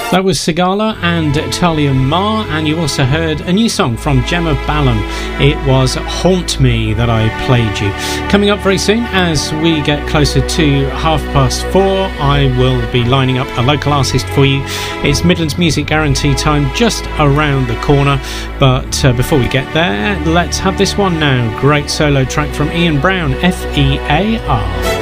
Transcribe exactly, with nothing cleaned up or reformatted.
That was Sigala and Talia Ma, and you also heard a new song from Gemma Ballum. It was Haunt Me that I played you. Coming up very soon, as we get closer to half past four, I will be lining up a local artist for you. It's Midlands Music Guarantee time just around the corner, but uh, before we get there, let's have this one now. Great solo track from Ian Brown, F E A R.